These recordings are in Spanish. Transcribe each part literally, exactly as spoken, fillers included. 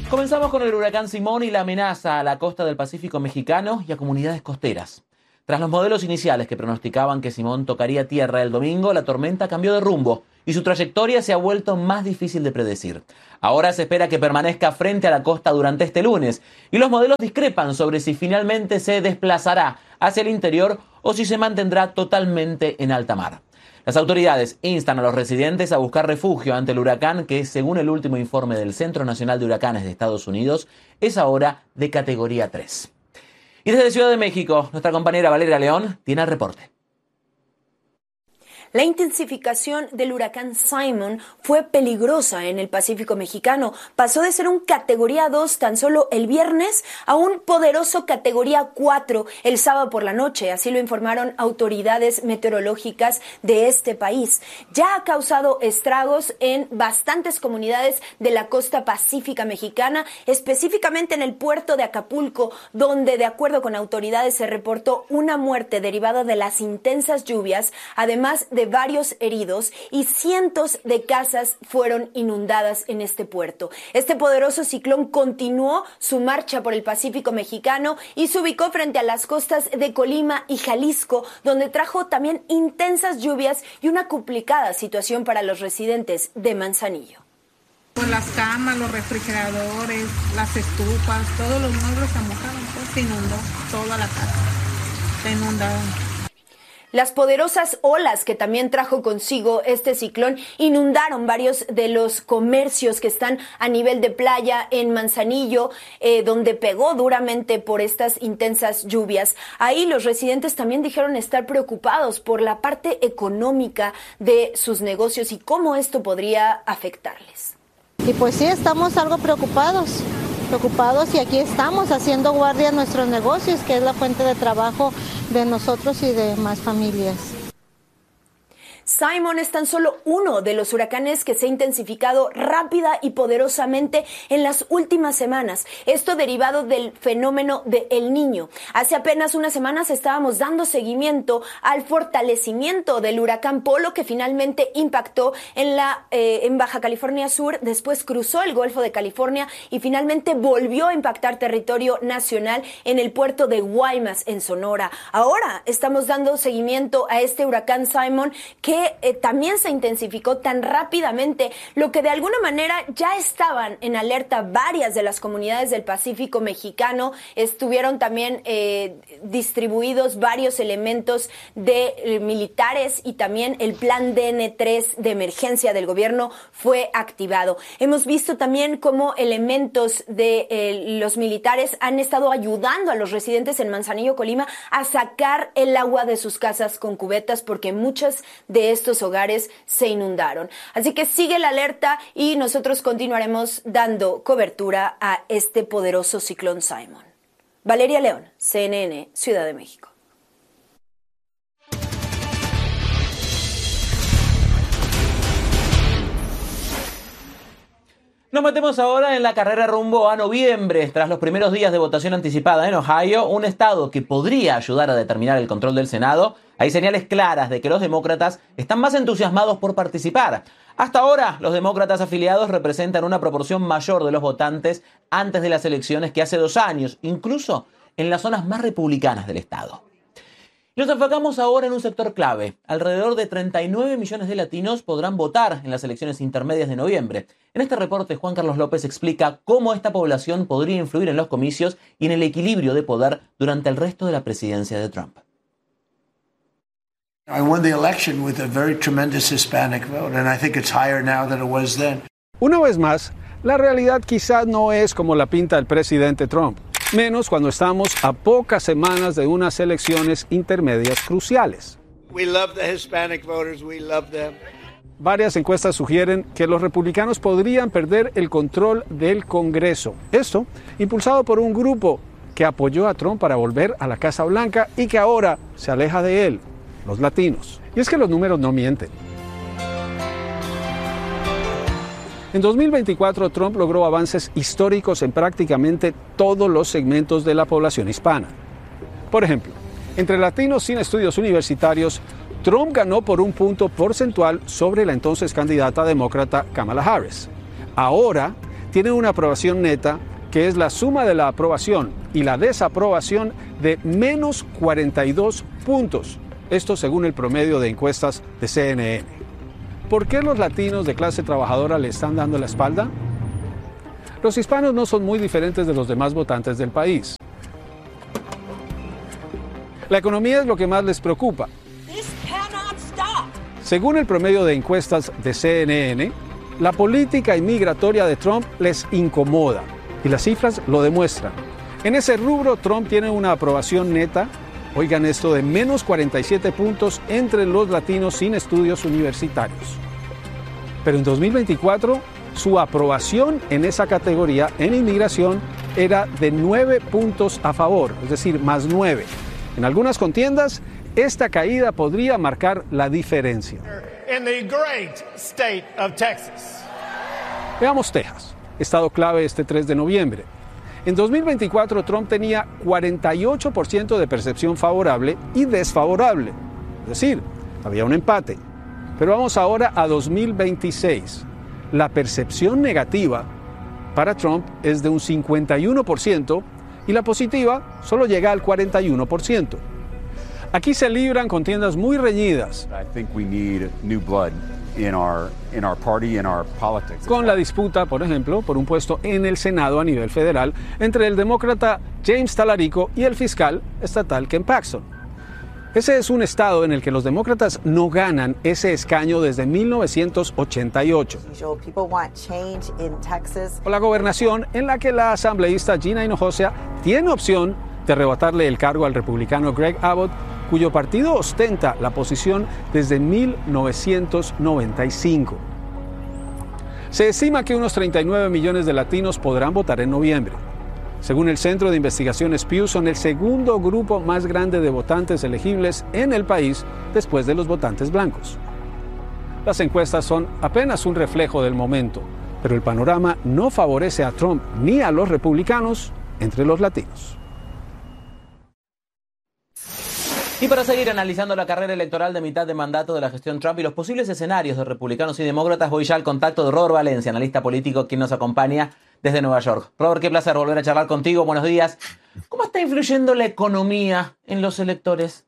Comenzamos con el huracán Simón y la amenaza a la costa del Pacífico mexicano y a comunidades costeras. Tras los modelos iniciales que pronosticaban que Simón tocaría tierra el domingo, la tormenta cambió de rumbo y su trayectoria se ha vuelto más difícil de predecir. Ahora se espera que permanezca frente a la costa durante este lunes y los modelos discrepan sobre si finalmente se desplazará hacia el interior o si se mantendrá totalmente en alta mar. Las autoridades instan a los residentes a buscar refugio ante el huracán que, según el último informe del Centro Nacional de Huracanes de Estados Unidos, es ahora de categoría tres. Y desde Ciudad de México, nuestra compañera Valeria León tiene el reporte. La intensificación del huracán Simon fue peligrosa en el Pacífico mexicano. Pasó de ser un categoría dos tan solo el viernes a un poderoso categoría cuatro el sábado por la noche. Así lo informaron autoridades meteorológicas de este país. Ya ha causado estragos en bastantes comunidades de la costa pacífica mexicana, específicamente en el puerto de Acapulco, donde, de acuerdo con autoridades, se reportó una muerte derivada de las intensas lluvias, además de de varios heridos, y cientos de casas fueron inundadas en este puerto. Este poderoso ciclón continuó su marcha por el Pacífico mexicano y se ubicó frente a las costas de Colima y Jalisco, donde trajo también intensas lluvias y una complicada situación para los residentes de Manzanillo. Pues las camas, los refrigeradores, las estufas, todos los muebles se mojaron, pues se inundó toda la casa, se inundaron. Las poderosas olas que también trajo consigo este ciclón inundaron varios de los comercios que están a nivel de playa en Manzanillo, eh, donde pegó duramente por estas intensas lluvias. Ahí los residentes también dijeron estar preocupados por la parte económica de sus negocios y cómo esto podría afectarles. Y pues sí, estamos algo preocupados. preocupados y aquí estamos haciendo guardia en nuestros negocios, que es la fuente de trabajo de nosotros y de más familias. Simon es tan solo uno de los huracanes que se ha intensificado rápida y poderosamente en las últimas semanas. Esto derivado del fenómeno de El Niño. Hace apenas unas semanas estábamos dando seguimiento al fortalecimiento del huracán Polo, que finalmente impactó en la eh, en Baja California Sur, después cruzó el Golfo de California y finalmente volvió a impactar territorio nacional en el puerto de Guaymas, en Sonora. Ahora estamos dando seguimiento a este huracán Simon, que Eh, también se intensificó tan rápidamente, lo que de alguna manera ya estaban en alerta varias de las comunidades del Pacífico mexicano. Estuvieron también eh, distribuidos varios elementos de eh, militares y también el plan D N tres de emergencia del gobierno fue activado. Hemos visto también cómo elementos de eh, los militares han estado ayudando a los residentes en Manzanillo, Colima, a sacar el agua de sus casas con cubetas, porque muchas de estos hogares se inundaron. Así que sigue la alerta y nosotros continuaremos dando cobertura a este poderoso ciclón Simon. Valeria León, C N N, Ciudad de México. Nos metemos ahora en la carrera rumbo a noviembre. Tras los primeros días de votación anticipada en Ohio, un estado que podría ayudar a determinar el control del Senado, hay señales claras de que los demócratas están más entusiasmados por participar. Hasta ahora, los demócratas afiliados representan una proporción mayor de los votantes antes de las elecciones que hace dos años, incluso en las zonas más republicanas del estado. Nos enfocamos ahora en un sector clave. Alrededor de treinta y nueve millones de latinos podrán votar en las elecciones intermedias de noviembre. En este reporte, Juan Carlos López explica cómo esta población podría influir en los comicios y en el equilibrio de poder durante el resto de la presidencia de Trump. I won the election with a very tremendous Hispanic vote, and I think it's higher now than it was then. Una vez más, la realidad quizás no es como la pinta el presidente Trump, menos cuando estamos a pocas semanas de unas elecciones intermedias cruciales. We love the Hispanic voters, we love them. Varias encuestas sugieren que los republicanos podrían perder el control del Congreso. Esto impulsado por un grupo que apoyó a Trump para volver a la Casa Blanca y que ahora se aleja de él, los latinos. Y es que los números no mienten. En dos mil veinticuatro, Trump logró avances históricos en prácticamente todos los segmentos de la población hispana. Por ejemplo, entre latinos sin estudios universitarios, Trump ganó por un punto porcentual sobre la entonces candidata demócrata Kamala Harris. Ahora, tiene una aprobación neta que es la suma de la aprobación y la desaprobación de menos cuarenta y dos puntos. Esto según el promedio de encuestas de C N N. ¿Por qué los latinos de clase trabajadora le están dando la espalda? Los hispanos no son muy diferentes de los demás votantes del país. La economía es lo que más les preocupa. Según el promedio de encuestas de C N N, la política inmigratoria de Trump les incomoda. Y las cifras lo demuestran. En ese rubro, Trump tiene una aprobación neta, oigan esto, de menos cuarenta y siete puntos entre los latinos sin estudios universitarios. Pero en dos mil veinticuatro, su aprobación en esa categoría, en inmigración, era de nueve puntos a favor, es decir, más nueve. En algunas contiendas, esta caída podría marcar la diferencia. In the great state of Texas. Veamos Texas, estado clave este tres de noviembre. En dos mil veinticuatro, Trump tenía cuarenta y ocho por ciento de percepción favorable y desfavorable. Es decir, había un empate. Pero vamos ahora a dos mil veintiséis. La percepción negativa para Trump es de un cincuenta y uno por ciento y la positiva solo llega al cuarenta y uno por ciento. Aquí se libran contiendas muy reñidas. I think we need new blood in our in our party, in our politics. Con la disputa, por ejemplo, por un puesto en el Senado a nivel federal entre el demócrata James Talarico y el fiscal estatal Ken Paxton. Ese es un estado en el que los demócratas no ganan ese escaño desde mil novecientos ochenta y ocho. O la gobernación en la que la asambleísta Gina Hinojosa tiene opción de arrebatarle el cargo al republicano Greg Abbott, cuyo partido ostenta la posición desde mil novecientos noventa y cinco. Se estima que unos treinta y nueve millones de latinos podrán votar en noviembre. Según el Centro de Investigaciones Pew, son el segundo grupo más grande de votantes elegibles en el país después de los votantes blancos. Las encuestas son apenas un reflejo del momento, pero el panorama no favorece a Trump ni a los republicanos entre los latinos. Y para seguir analizando la carrera electoral de mitad de mandato de la gestión Trump y los posibles escenarios de republicanos y demócratas, voy ya al contacto de Robert Valencia, analista político, quien nos acompaña desde Nueva York. Robert, qué placer volver a charlar contigo. Buenos días. ¿Cómo está influyendo la economía en los electores?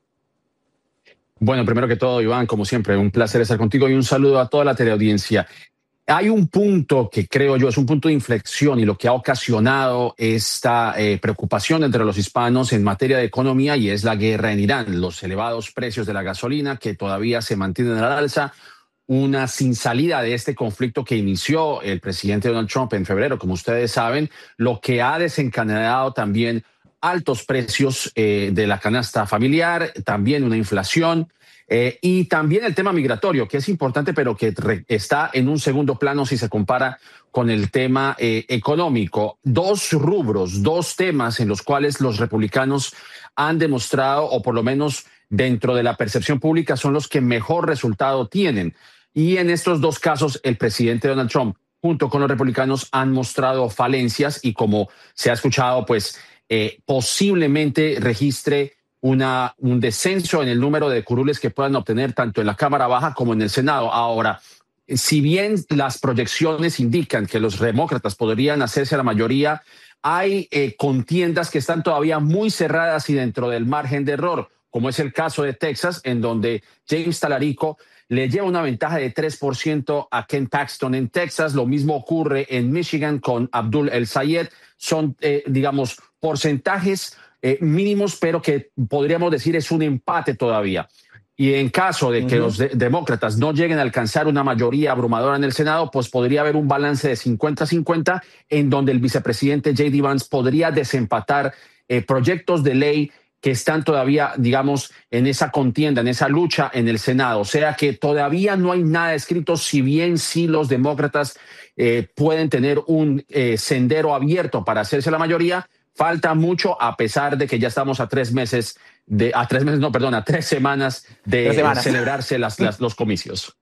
Bueno, primero que todo, Iván, como siempre, un placer estar contigo y un saludo a toda la teleaudiencia. Hay un punto que creo yo es un punto de inflexión y lo que ha ocasionado esta eh, preocupación entre los hispanos en materia de economía y es la guerra en Irán, los elevados precios de la gasolina que todavía se mantienen al alza, una sin salida de este conflicto que inició el presidente Donald Trump en febrero, como ustedes saben, lo que ha desencadenado también altos precios eh, de la canasta familiar, también una inflación. Eh, y también el tema migratorio, que es importante, pero que re- está en un segundo plano si se compara con el tema eh, económico. Dos rubros, dos temas en los cuales los republicanos han demostrado, o por lo menos dentro de la percepción pública, son los que mejor resultado tienen. Y en estos dos casos, el presidente Donald Trump, junto con los republicanos, han mostrado falencias y como se ha escuchado, pues eh, posiblemente registre Una, un descenso en el número de curules que puedan obtener tanto en la Cámara Baja como en el Senado. Ahora, si bien las proyecciones indican que los demócratas podrían hacerse la mayoría, hay eh, contiendas que están todavía muy cerradas y dentro del margen de error, como es el caso de Texas, en donde James Talarico le lleva una ventaja de tres por ciento a Ken Paxton en Texas. Lo mismo ocurre en Michigan con Abdul El Sayed. Son, eh, digamos, porcentajes Eh, mínimos, pero que podríamos decir es un empate todavía. Y en caso de que uh-huh. los de- demócratas no lleguen a alcanzar una mayoría abrumadora en el Senado, pues podría haber un balance de cincuenta a cincuenta en donde el vicepresidente J D Vance podría desempatar eh, proyectos de ley que están todavía, digamos, en esa contienda, en esa lucha en el Senado. O sea que todavía no hay nada escrito, si bien sí los demócratas eh, pueden tener un eh, sendero abierto para hacerse la mayoría. Falta mucho, a pesar de que ya estamos a tres meses, de, a tres meses, no, perdón, a tres semanas de tres semanas. celebrarse las, las, los comicios.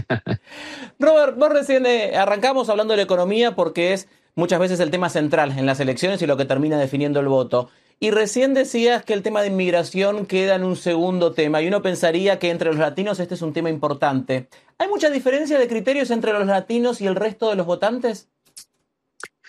Robert, vos recién eh, arrancamos hablando de la economía porque es muchas veces el tema central en las elecciones y lo que termina definiendo el voto. Y recién decías que el tema de inmigración queda en un segundo tema y uno pensaría que entre los latinos este es un tema importante. ¿Hay mucha diferencia de criterios entre los latinos y el resto de los votantes?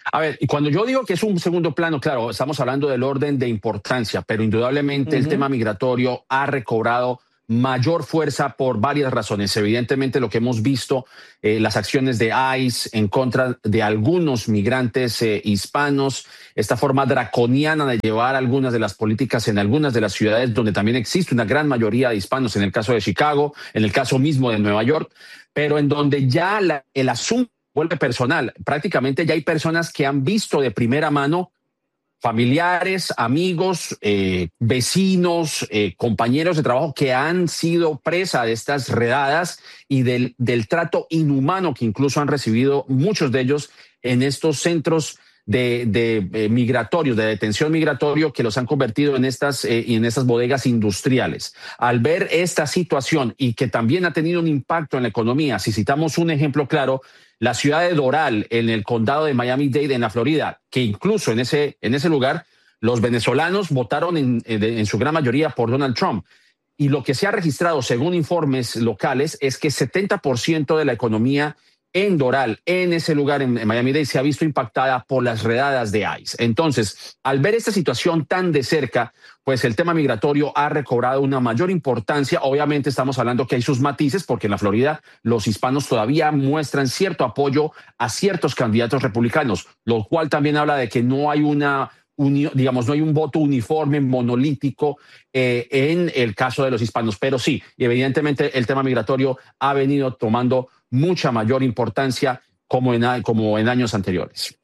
A ver, y cuando yo digo que es un segundo plano, claro, estamos hablando del orden de importancia, pero indudablemente uh-huh. el tema migratorio ha recobrado mayor fuerza por varias razones. Evidentemente lo que hemos visto, eh, las acciones de ICE en contra de algunos migrantes eh, hispanos, esta forma draconiana de llevar algunas de las políticas en algunas de las ciudades donde también existe una gran mayoría de hispanos, en el caso de Chicago, en el caso mismo de Nueva York, pero en donde ya la, el asunto vuelve personal. Prácticamente ya hay personas que han visto de primera mano familiares, amigos, eh, vecinos, eh, compañeros de trabajo que han sido presa de estas redadas y del, del trato inhumano que incluso han recibido muchos de ellos en estos centros de, de eh, migratorios, de detención migratorio, que los han convertido en estas, eh, en estas bodegas industriales. Al ver esta situación y que también ha tenido un impacto en la economía, si citamos un ejemplo claro, la ciudad de Doral, en el condado de Miami-Dade, en la Florida, que incluso en ese, en ese lugar los venezolanos votaron en, en, en su gran mayoría por Donald Trump. Y lo que se ha registrado, según informes locales, es que setenta por ciento de la economía en Doral, en ese lugar, en, en Miami-Dade, se ha visto impactada por las redadas de ICE. Entonces, al ver esta situación tan de cerca, pues el tema migratorio ha recobrado una mayor importancia. Obviamente estamos hablando que hay sus matices, porque en la Florida los hispanos todavía muestran cierto apoyo a ciertos candidatos republicanos, lo cual también habla de que no hay una Uni, digamos, no hay un voto uniforme, monolítico eh, en el caso de los hispanos, pero sí, evidentemente el tema migratorio ha venido tomando mucha mayor importancia como en, como en años anteriores.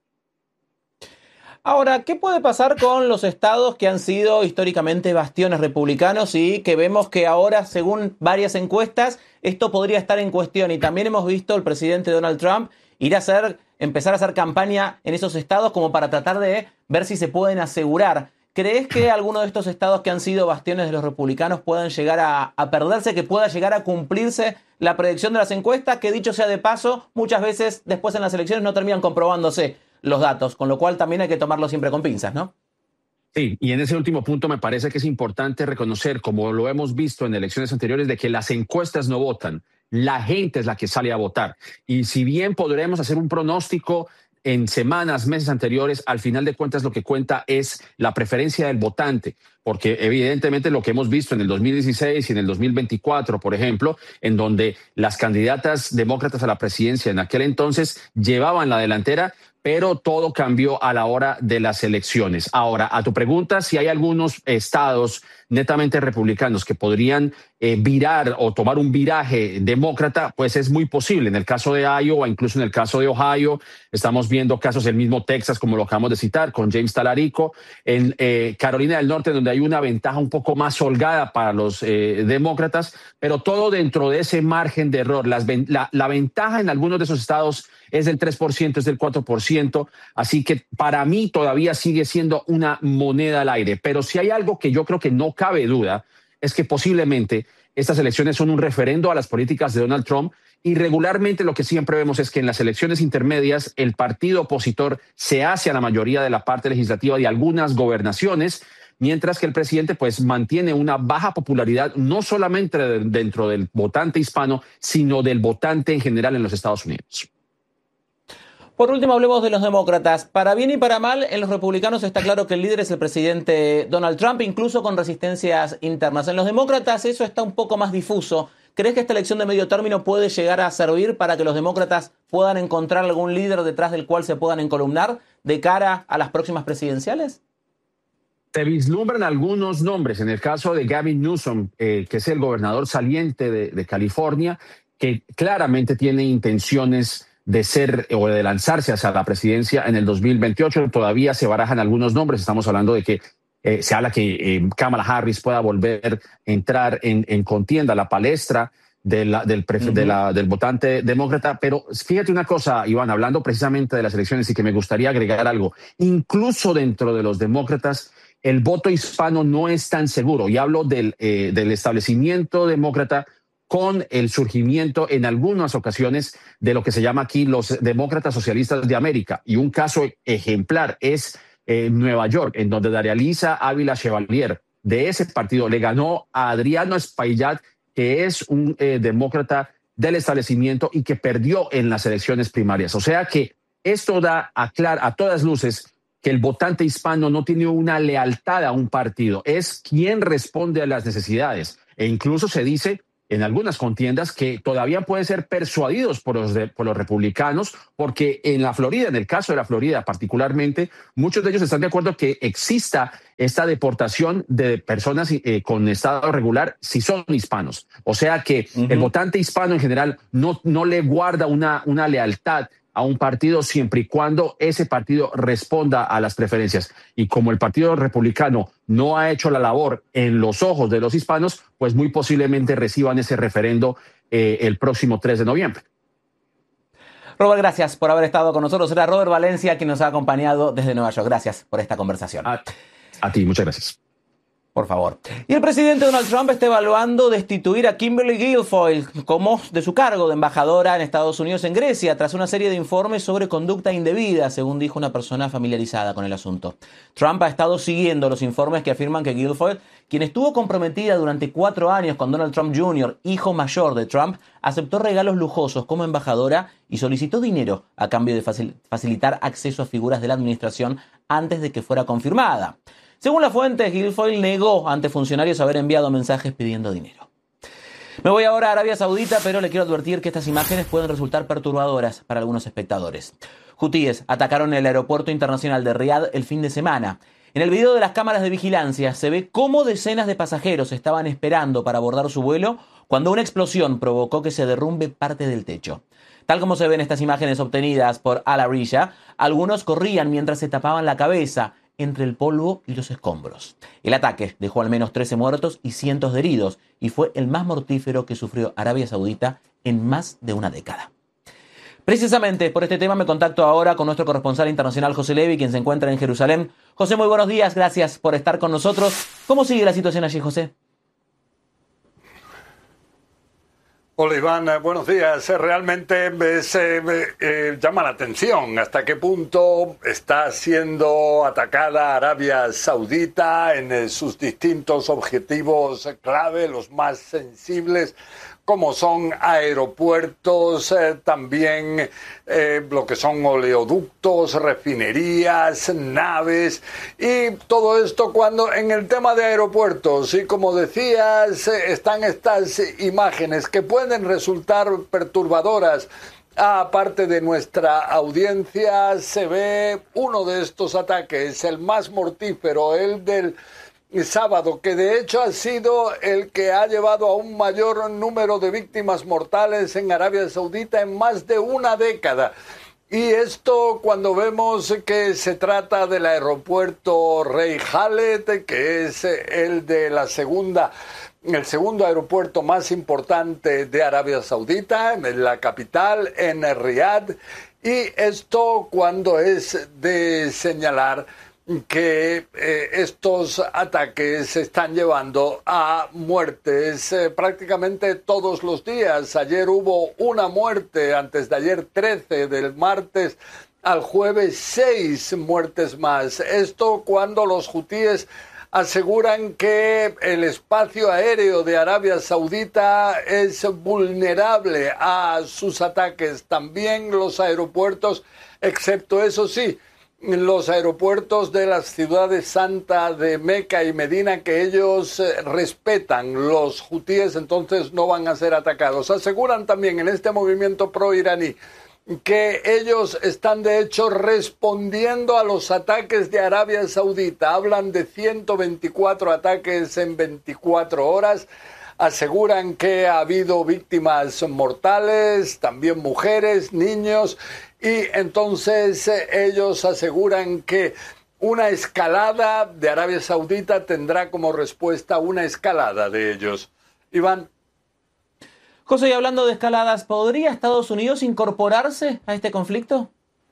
Ahora, ¿qué puede pasar con los estados que han sido históricamente bastiones republicanos y que vemos que ahora, según varias encuestas, esto podría estar en cuestión? Y también hemos visto al presidente Donald Trump ir a hacer, empezar a hacer campaña en esos estados como para tratar de ver si se pueden asegurar. ¿Crees que alguno de estos estados que han sido bastiones de los republicanos puedan llegar a, a perderse, que pueda llegar a cumplirse la predicción de las encuestas? Que dicho sea de paso, muchas veces después en las elecciones no terminan comprobándose los datos, con lo cual también hay que tomarlo siempre con pinzas, ¿no? Sí, y en ese último punto me parece que es importante reconocer, como lo hemos visto en elecciones anteriores, de que las encuestas no votan. La gente es la que sale a votar. Y si bien podremos hacer un pronóstico en semanas, meses anteriores, al final de cuentas lo que cuenta es la preferencia del votante, porque evidentemente lo que hemos visto en el dos mil dieciséis y en el dos mil veinticuatro, por ejemplo, en donde las candidatas demócratas a la presidencia en aquel entonces llevaban la delantera, pero todo cambió a la hora de las elecciones. Ahora, a tu pregunta, si hay algunos estados netamente republicanos que podrían eh, virar o tomar un viraje demócrata, pues es muy posible. En el caso de Iowa, incluso en el caso de Ohio, estamos viendo casos del mismo Texas, como lo acabamos de citar, con James Talarico, en eh, Carolina del Norte, donde hay una ventaja un poco más holgada para los eh, demócratas, pero todo dentro de ese margen de error. Las, la, la ventaja en algunos de esos estados es del tres por ciento, es del cuatro por ciento, así que para mí todavía sigue siendo una moneda al aire. Pero si hay algo que yo creo que no cabe duda, es que posiblemente estas elecciones son un referendo a las políticas de Donald Trump, y regularmente lo que siempre vemos es que en las elecciones intermedias el partido opositor se hace a la mayoría de la parte legislativa de algunas gobernaciones, mientras que el presidente pues mantiene una baja popularidad no solamente dentro del votante hispano, sino del votante en general en los Estados Unidos. Por último, hablemos de los demócratas. Para bien y para mal, en los republicanos está claro que el líder es el presidente Donald Trump, incluso con resistencias internas. En los demócratas eso está un poco más difuso. ¿Crees que esta elección de medio término puede llegar a servir para que los demócratas puedan encontrar algún líder detrás del cual se puedan encolumnar de cara a las próximas presidenciales? Se vislumbran algunos nombres. En el caso de Gavin Newsom, eh, que es el gobernador saliente de, de California, que claramente tiene intenciones de ser o de lanzarse hacia la presidencia en el dos mil veintiocho. Todavía se barajan algunos nombres. Estamos hablando de que eh, se habla que eh, Kamala Harris pueda volver a entrar en, en contienda, la palestra de la, del, uh-huh. de la, del votante demócrata. Pero fíjate una cosa, Iván, hablando precisamente de las elecciones, y que me gustaría agregar algo. Incluso dentro de los demócratas, el voto hispano no es tan seguro. Y hablo del, eh, del establecimiento demócrata con el surgimiento en algunas ocasiones de lo que se llama aquí los demócratas socialistas de América. Y un caso ejemplar es eh, Nueva York, en donde Daria Lisa Ávila Chevalier, de ese partido, le ganó a Adriano Espaillat, que es un eh, demócrata del establecimiento y que perdió en las elecciones primarias. O sea que Esto da a, clar, a todas luces que el votante hispano no tiene una lealtad a un partido, es quien responde a las necesidades. E incluso se dice en algunas contiendas que todavía pueden ser persuadidos por los, de, por los republicanos, porque en la Florida, en el caso de la Florida particularmente, muchos de ellos están de acuerdo que exista esta deportación de personas eh, con estado regular si son hispanos. O sea que uh-huh. el votante hispano en general no, no le guarda una, una lealtad a un partido siempre y cuando ese partido responda a las preferencias. Y como el Partido Republicano no ha hecho la labor en los ojos de los hispanos, pues muy posiblemente reciban ese referendo eh, el próximo tres de noviembre. Robert, gracias por haber estado con nosotros. Era Robert Valencia quien nos ha acompañado desde Nueva York. Gracias por esta conversación. A, a ti, muchas gracias. Por favor. Y el presidente Donald Trump está evaluando destituir a Kimberly Guilfoyle como de su cargo de embajadora en Estados Unidos en Grecia, tras una serie de informes sobre conducta indebida, según dijo una persona familiarizada con el asunto. Trump ha estado siguiendo los informes que afirman que Guilfoyle, quien estuvo comprometida durante cuatro años con Donald Trump junior, hijo mayor de Trump, aceptó regalos lujosos como embajadora y solicitó dinero a cambio de facil- facilitar acceso a figuras de la administración antes de que fuera confirmada. Según la fuente, Guilfoyle negó ante funcionarios haber enviado mensajes pidiendo dinero. Me voy ahora a Arabia Saudita, pero le quiero advertir que estas imágenes pueden resultar perturbadoras para algunos espectadores. Hutíes atacaron el aeropuerto internacional de Riad el fin de semana. En el video de las cámaras de vigilancia se ve cómo decenas de pasajeros estaban esperando para abordar su vuelo cuando una explosión provocó que se derrumbe parte del techo. Tal como se ven estas imágenes obtenidas por Al Arabiya, algunos corrían mientras se tapaban la cabeza entre el polvo y los escombros. El ataque dejó al menos trece muertos y cientos de heridos y fue el más mortífero que sufrió Arabia Saudita en más de una década. Precisamente por este tema me contacto ahora con nuestro corresponsal internacional José Levi, quien se encuentra en Jerusalén. José, muy buenos días, gracias por estar con nosotros. ¿Cómo sigue la situación allí, José? Hola Iván, buenos días. Realmente se eh, eh, llama la atención hasta qué punto está siendo atacada Arabia Saudita en eh, sus distintos objetivos clave, los más sensibles, como son aeropuertos, eh, también eh, lo que son oleoductos, refinerías, naves y todo esto cuando en el tema de aeropuertos, y como decías, eh, están estas imágenes que pueden resultar perturbadoras. Aparte de nuestra audiencia, se ve uno de estos ataques, el más mortífero, el del sábado, que de hecho ha sido el que ha llevado a un mayor número de víctimas mortales en Arabia Saudita en más de una década. Y esto cuando vemos que se trata del aeropuerto Rey Khaled, que es el de la segunda, el segundo aeropuerto más importante de Arabia Saudita, en la capital, en Riad. Y esto cuando es de señalar que eh, estos ataques se están llevando a muertes eh, prácticamente todos los días. Ayer hubo una muerte, antes de ayer trece, del martes al jueves seis muertes más. Esto cuando los hutíes aseguran que el espacio aéreo de Arabia Saudita es vulnerable a sus ataques. También los aeropuertos, excepto eso sí, los aeropuertos de las ciudades santas de Meca y Medina, que ellos eh, respetan, los hutíes, entonces no van a ser atacados. Aseguran también en este movimiento pro-iraní que ellos están de hecho respondiendo a los ataques de Arabia Saudita. Hablan de ciento veinticuatro ataques en veinticuatro horas. Aseguran que ha habido víctimas mortales, también mujeres, niños. Y entonces eh, ellos aseguran que una escalada de Arabia Saudita tendrá como respuesta una escalada de ellos. Iván. José, y hablando de escaladas, ¿podría Estados Unidos incorporarse a este conflicto?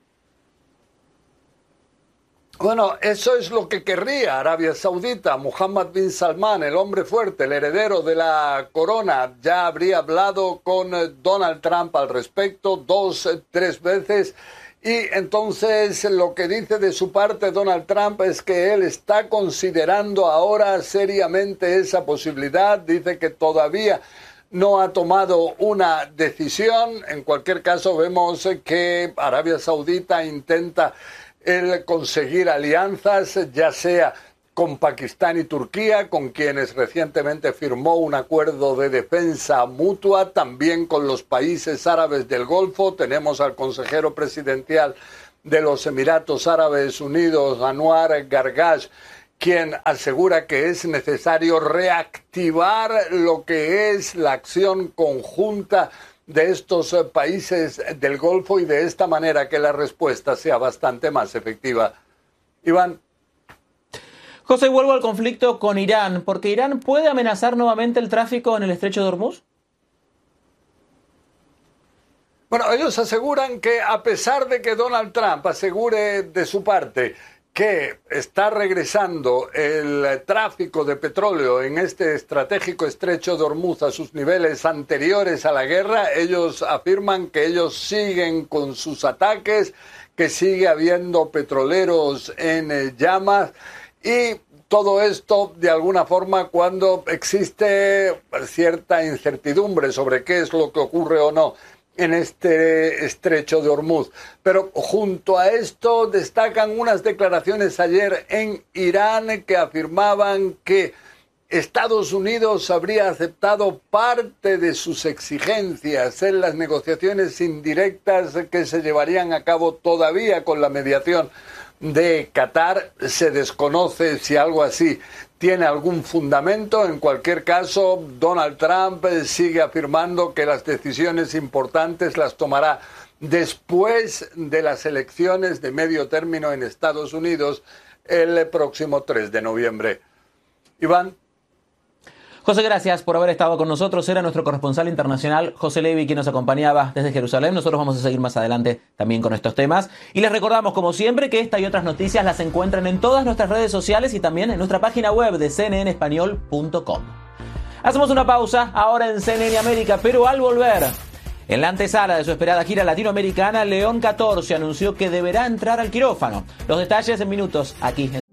Bueno, eso es lo que querría Arabia Saudita. Mohammed bin Salman, el hombre fuerte, el heredero de la corona, ya habría hablado con Donald Trump al respecto dos, tres veces. Y entonces lo que dice de su parte Donald Trump es que él está considerando ahora seriamente esa posibilidad. Dice que todavía no ha tomado una decisión. En cualquier caso, vemos que Arabia Saudita intenta el conseguir alianzas, ya sea con Pakistán y Turquía, con quienes recientemente firmó un acuerdo de defensa mutua, también con los países árabes del Golfo. Tenemos al consejero presidencial de los Emiratos Árabes Unidos, Anwar Gargash, quien asegura que es necesario reactivar lo que es la acción conjunta de estos países del Golfo y de esta manera que la respuesta sea bastante más efectiva. Iván. José, vuelvo al conflicto con Irán, porque Irán puede amenazar nuevamente el tráfico en el estrecho de Hormuz. Bueno, ellos aseguran que a pesar de que Donald Trump asegure de su parte que está regresando el tráfico de petróleo en este estratégico estrecho de Hormuz a sus niveles anteriores a la guerra, ellos afirman que ellos siguen con sus ataques, que sigue habiendo petroleros en llamas. Y todo esto, de alguna forma, cuando existe cierta incertidumbre sobre qué es lo que ocurre o no en este estrecho de Hormuz. Pero junto a esto destacan unas declaraciones ayer en Irán que afirmaban que Estados Unidos habría aceptado parte de sus exigencias en las negociaciones indirectas que se llevarían a cabo todavía con la mediación de Qatar. Se desconoce si algo así tiene algún fundamento. En cualquier caso, Donald Trump sigue afirmando que las decisiones importantes las tomará después de las elecciones de medio término en Estados Unidos el próximo tres de noviembre. Iván. José, gracias por haber estado con nosotros. Era nuestro corresponsal internacional, José Levi, quien nos acompañaba desde Jerusalén. Nosotros vamos a seguir más adelante también con estos temas. Y les recordamos, como siempre, que esta y otras noticias las encuentran en todas nuestras redes sociales y también en nuestra página web de c n n español punto com. Hacemos una pausa ahora en C N N América, pero al volver, en la antesala de su esperada gira latinoamericana, León catorce anunció que deberá entrar al quirófano. Los detalles en minutos aquí en